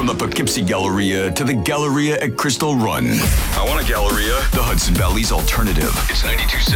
From the Poughkeepsie Galleria to the Galleria at Crystal Run. I want a Galleria. The Hudson Valley's alternative. It's 92.7